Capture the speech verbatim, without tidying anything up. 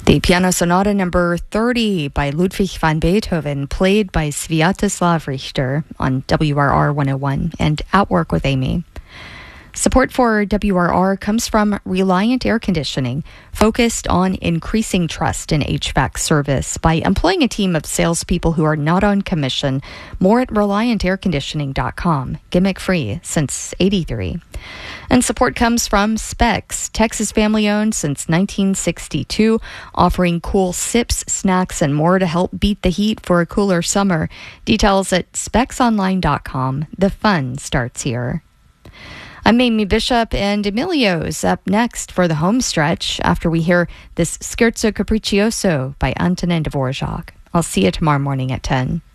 The Piano Sonata number thirty by Ludwig van Beethoven, played by Sviatoslav Richter on W R R one oh one and Outwork with Amy. Support for W R R comes from Reliant Air Conditioning, focused on increasing trust in H V A C service by employing a team of salespeople who are not on commission. More at reliant air conditioning dot com. Gimmick free since eighty-three. And support comes from Specs, Texas family-owned since nineteen sixty-two, offering cool sips, snacks, and more to help beat the heat for a cooler summer. Details at specs online dot com. The fun starts here. I'm Amy Bishop, and Emilio's up next for the home stretch after we hear this Scherzo Capriccioso by Antonin Dvorak. I'll see you tomorrow morning at ten.